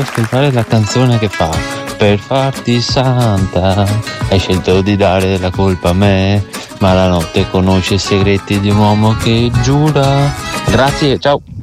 ascoltare la canzone che fa per farti santa. Hai scelto di dare la colpa a me, ma la notte conosce i segreti di un uomo che giura. Grazie, ciao.